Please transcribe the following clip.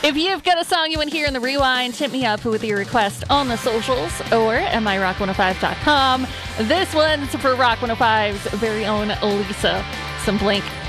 If you've got a song you want to hear in the rewind, hit me up with your request on the socials or at myrock105.com. This one's for Rock 105's very own Lisa. Some Blink.